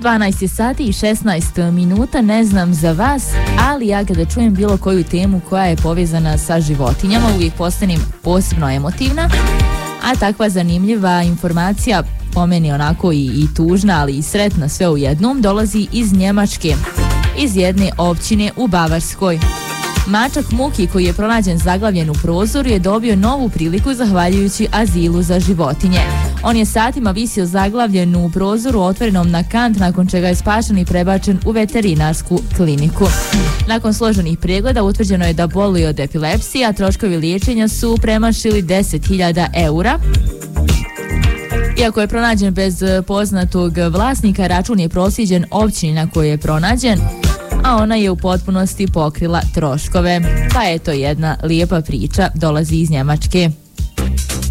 12 je sati i 16 minuta, ne znam za vas, ali ja kada čujem bilo koju temu koja je povezana sa životinjama, uvijek postanem posebno emotivna, a takva zanimljiva informacija, po meni onako i tužna, ali i sretna sve u jednom, dolazi iz Njemačke, iz jedne općine u Bavarskoj. Mačak Muki, koji je pronađen zaglavljen u prozoru, je dobio novu priliku zahvaljujući azilu za životinje. On je satima visio zaglavljen u prozoru otvorenom na kant, nakon čega je spašen i prebačen u veterinarsku kliniku. Nakon složenih pregleda utvrđeno je da boluje od epilepsije, a troškovi liječenja su premašili 10.000 eura. Iako je pronađen bez poznatog vlasnika, račun je proslijeđen općini na kojoj je pronađen, a ona je u potpunosti pokrila troškove. Pa eto, jedna lijepa priča dolazi iz Njemačke.